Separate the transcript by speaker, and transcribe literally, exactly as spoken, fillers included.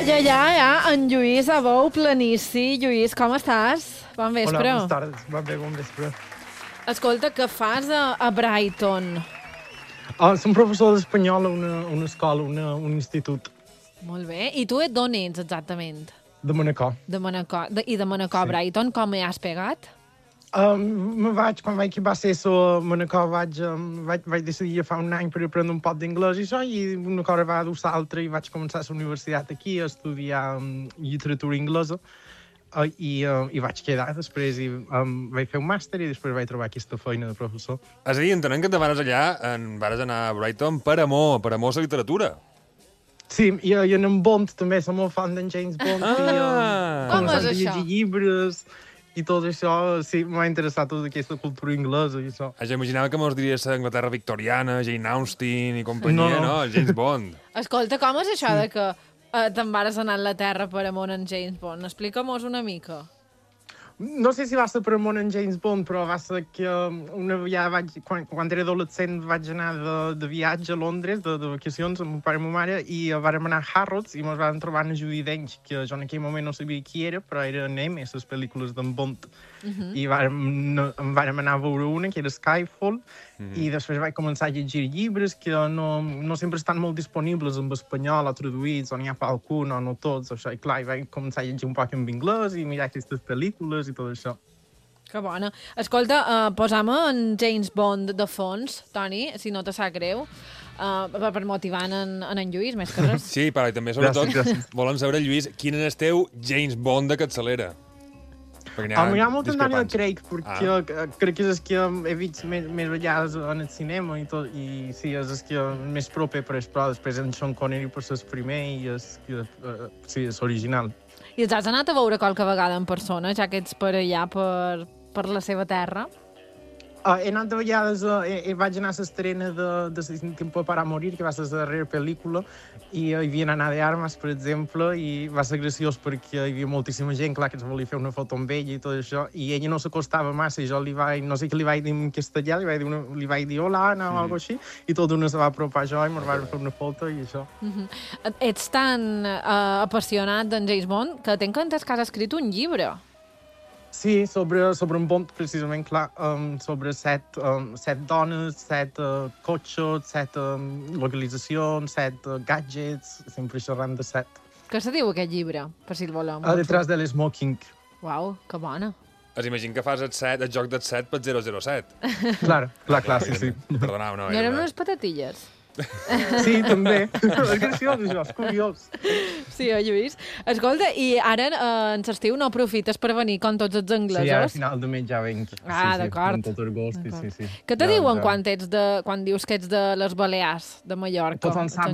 Speaker 1: I allà hi ha en Lluís Abou Planici. Lluís, com estàs? Bon vespre.
Speaker 2: Hola, bones tardes. Va bé, bon vespre.
Speaker 1: Escolta, què fas a, a Brighton?
Speaker 2: Ah, som professor d'espanyol a una, una escola, una, un institut
Speaker 1: Molt bé. I tu d'on ets exactament?
Speaker 2: de Manacor.
Speaker 1: De Manacor. De, I de Manacor a
Speaker 2: Sí.
Speaker 1: Brighton, com hi has pegat?
Speaker 2: Um, me vaig, quan vaig va ser so, a Manacor, vaig, um, vaig, vaig decidir fa un any per aprendre un poc d'anglès i això, i una cosa va dur l'altra i vaig començar a la universitat aquí a estudiar um, literatura anglesa. Uh, i, uh, i vaig quedar després i um, vaig fer un màster i després vaig trobar aquesta feina de professor.
Speaker 3: És a dir, entenem que te vares allà, en vares anar a Brighton per amor, per amor a la literatura.
Speaker 2: Sí, i, i en Bond també som molt fan d'en James Bond.
Speaker 3: Ah!
Speaker 2: I, uh,
Speaker 1: Com és
Speaker 2: començant a
Speaker 1: això?
Speaker 2: llegir llibres i tot això, sí, m'ha interessat tota aquesta cultura anglesa i això.
Speaker 3: Jo imaginava que mos diries Anglaterra victoriana, Jane Austen i companyia,
Speaker 2: No,
Speaker 3: no?
Speaker 2: no.
Speaker 3: James Bond.
Speaker 1: Escolta, com és això de que eh, te'n vares anar a la Terra per amor en James Bond? Explica-mos una mica.
Speaker 2: No sé si va ser per amor en James Bond, però va ser que una vegada vaig, quan, quan era adolescent vaig anar de, de viatge a Londres, de, de vacacions, amb meu pare i ma mare, i vàrem anar a Harrods i ens vam trobar en Judi Dench, que jo en aquell moment no sabia qui era, però era Neme, les pel·lícules d'en Bond. Uh -huh. I vàrem, no, vàrem anar a veure una, que era Skyfall, uh -huh. i després vaig començar a llegir llibres que no, no sempre estan molt disponibles en espanyol o traduïts, o n'hi ha algun o no tots, això. I clar, i vaig començar a llegir un poc en anglès i mirar aquestes pel·lícules i tot això.
Speaker 1: Que bona. Escolta, uh, posam en James Bond de fons, Toni, si no te sap greu, uh, per, per motivar en, en en Lluís, més que res.
Speaker 3: Sí, però i també, sobretot,
Speaker 2: Gràcies, gràcies.
Speaker 3: volem saber, Lluís, quin és el teu James Bond de capçalera?
Speaker 2: Em ha molt en Daniel Craig, perquè
Speaker 3: Ah.
Speaker 2: ah. crec que és el que he vist més, més vegades en el cinema i tot, i sí, és el que més proper per això, però després en Sean Connery per ser el primer i és, uh, sí, és original.
Speaker 1: I els has anat a veure qualque vegada en persona, ja que ets per allà, per, per la seva terra?
Speaker 2: Uh, he anat de vegades, uh, he, he vaig anar a l'estrena de, de Sin Tiempo para Morir, que va ser la darrera pel·lícula, i uh, hi havia Ana de Armas, per exemple, i va ser graciós perquè hi havia moltíssima gent, clar, que ens volia fer una foto amb ella i tot això, i ella no s'acostava massa, i jo li vaig, no sé què li vaig dir en castellà, li vaig dir, una, li vaig dir hola, Anna, o alguna així, i tot d'una se va apropar a jo i ens vam fer una foto i això.
Speaker 1: Uh -huh. Ets tan uh, apassionat d'en James Bond que tenc entès que has escrit un llibre.
Speaker 2: Sí, sobre, sobre un Bond, precisament, clar, um, sobre set, um, set dones, set uh, cotxes, set um, localitzacions, set uh, gadgets, sempre xerrant de set.
Speaker 1: Què se diu aquest llibre, per si el volem?
Speaker 2: A detrás de l'Smoking.
Speaker 1: Uau, que bona.
Speaker 3: Es imagina que fas el, set, el joc del set pel zero zero set.
Speaker 2: Clar, clar, clar, sí, sí.
Speaker 3: Perdoneu, no.
Speaker 1: No eren unes patatilles?
Speaker 2: Sí, també. És graciós, això, és curiós.
Speaker 1: Sí, oi, Lluís? Escolta, i ara eh, en l'estiu no aprofites per venir com tots els anglesos?
Speaker 2: Sí, ara a final de mes ja venc.
Speaker 1: Ah,
Speaker 2: sí,
Speaker 1: d'acord.
Speaker 2: Sí, tot agost, sí, sí, sí.
Speaker 1: Què te
Speaker 2: Ja,
Speaker 1: diuen
Speaker 2: ja.
Speaker 1: quan, ets de, quan dius que ets de les Balears, de Mallorca?
Speaker 2: Tothom sap